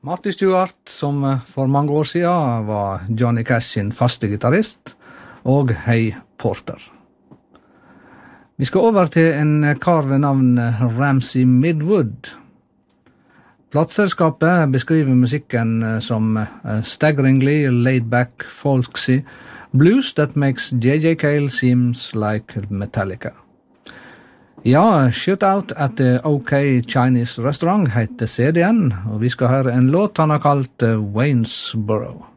Marty Stewart, som for mange år siden var Johnny Cash sin faste gitarrist, og Hay Porter. Vi skal over til en kar ved navn Ramsey Midwood. Plateselskapet beskriver musikken som staggeringly laid-back, folksy blues that makes J.J. Cale seems like Metallica. Ja, Shoot Out at the OK Chinese Restaurant heter CD-en, og vi skal høre en låt han har kalt Waynesboro.